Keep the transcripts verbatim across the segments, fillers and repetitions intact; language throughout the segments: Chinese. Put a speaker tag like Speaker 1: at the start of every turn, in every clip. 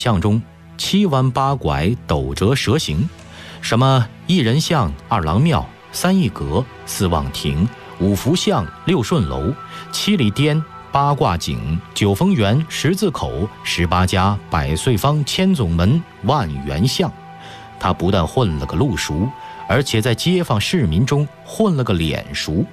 Speaker 1: 相中七弯八拐，斗折蛇行，什么一人相、二郎庙、三义阁、四望亭、五福巷、六顺楼、七里颠、八卦井、九峰园、十字口、十八家、百岁坊、千总门、万源巷。他不但混了个路熟，而且在街坊市民中混了个脸熟。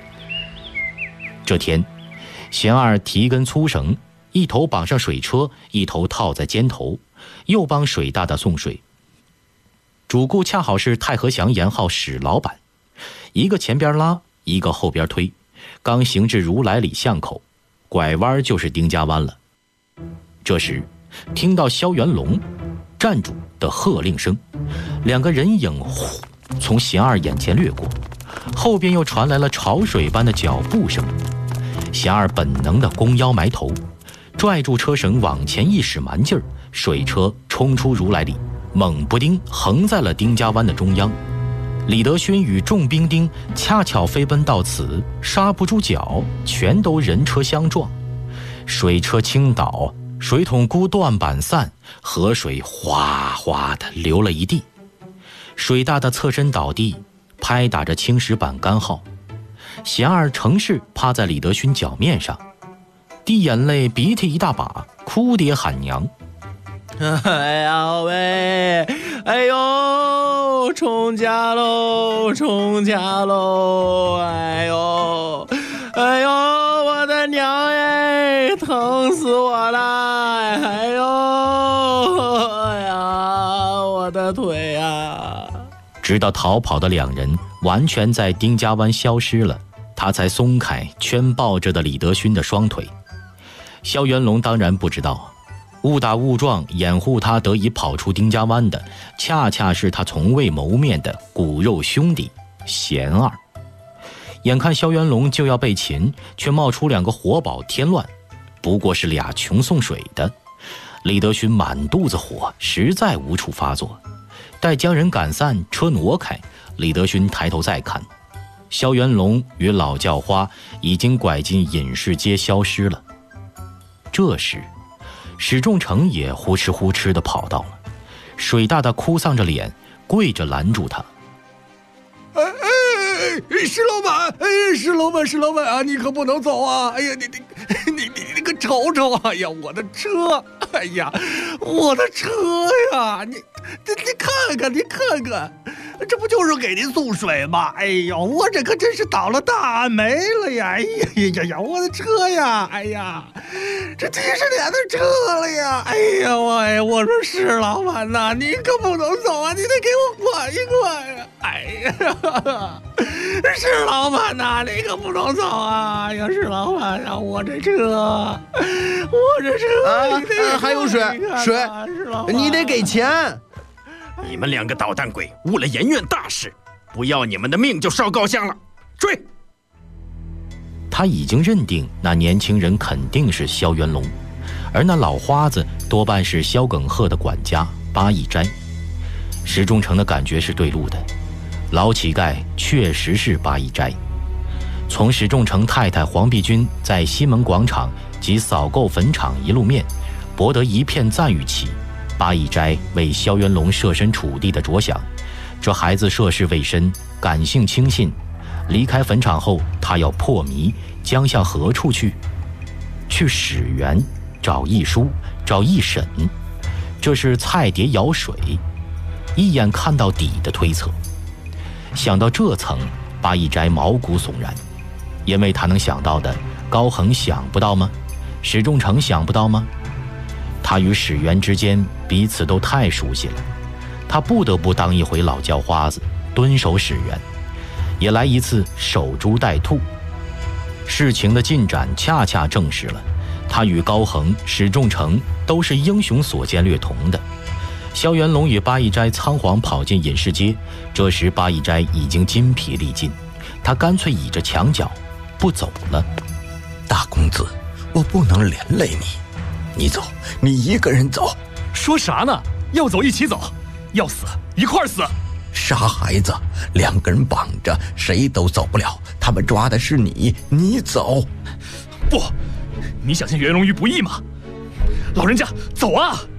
Speaker 1: 这天，贤二提根粗绳，一头绑上水车，一头套在肩头，又帮水大大送水。主顾恰好是太和祥盐号史老板，一个前边拉，一个后边推，刚行至如来里巷口，拐弯就是丁家湾了。这时听到萧元龙站住的喝令声，两个人影呼从贤二眼前掠过，后边又传来了潮水般的脚步声。贤二本能的弓腰埋头，拽住车绳往前一使蛮劲儿，水车冲出如来里，猛不丁横在了丁家湾的中央。李德勋与众兵丁恰巧飞奔到此，刹不住脚，全都人车相撞，水车倾倒，水桶箍断板散，河水哗哗地流了一地。水大的侧身倒地，拍打着青石板干号。贤二乘势趴在李德勋脚面上，滴眼泪鼻涕一大把，哭爹喊娘。
Speaker 2: 哎呀喂，哎呦，冲家喽，冲家喽，哎呦，哎呦，我的娘哎，疼死我了，哎呦，哎呀，我的腿啊！
Speaker 1: 直到逃跑的两人完全在丁家湾消失了，他才松开圈抱着的李德勋的双腿。萧元龙当然不知道，误打误撞掩护他得以跑出丁家湾的，恰恰是他从未谋面的骨肉兄弟贤二。眼看萧元龙就要被擒，却冒出两个活宝添乱，不过是俩穷送水的。李德勋满肚子火，实在无处发作。待将人赶散，车挪开，李德勋抬头再看，萧元龙与老叫花已经拐进隐士街消失了。这时史仲成也呼哧呼哧地跑到了，水大大哭丧着脸，跪着拦住他。
Speaker 3: 哎哎，石老板，哎，石老板，石老板啊，你可不能走啊！哎呀，你你你你你个瞅瞅！哎呀，我的车！哎呀，我的车呀！你你你看看，你看看，这不就是给您送水吗？哎呦，我这可真是倒了大霉了呀！哎呀呀呀，我的车呀！哎呀，这几十年的车了呀！哎呀，我哎，我说石老板呐，你可不能走啊！你得给我管一管呀！哎呀，石老板呐，你可不能走啊！哎呀，石老板呀，我这车，我这车，
Speaker 4: 啊啊、还有水水，你得给钱。
Speaker 5: 你们两个捣蛋鬼误了盐院大事，不要你们的命就烧高香了。追！
Speaker 1: 他已经认定那年轻人肯定是萧元龙，而那老花子多半是萧耿鹤的管家八义斋。石中成的感觉是对路的，老乞丐确实是八义斋。从史仲成太太黄碧君在西门广场及扫购坟场一路面博得一片赞誉起，八义斋为萧元龙设身处地的着想，这孩子涉世未深，感性轻信，离开坟场后他要破迷，将向何处去？去史园找义书，找义审，这是菜碟舀水，一眼看到底的推测。想到这层，八义斋毛骨悚然，因为他能想到的，高恒想不到吗？史仲成想不到吗？他与史园之间彼此都太熟悉了，他不得不当一回老叫花子，蹲守史园，也来一次守株待兔。事情的进展恰恰证实了，他与高恒、史仲成都是英雄所见略同的。萧元龙与八义斋仓皇跑进隐士街，这时八义斋已经筋疲力尽，他干脆倚着墙角不走了。
Speaker 3: 大公子，我不能连累你，你走，你一个人走。
Speaker 6: 说啥呢？要走一起走，要死一块儿死。
Speaker 3: 傻孩子，两个人绑着，谁都走不了。他们抓的是你，你走。
Speaker 6: 不，你想陷袁龙于不义吗？老人家，走啊！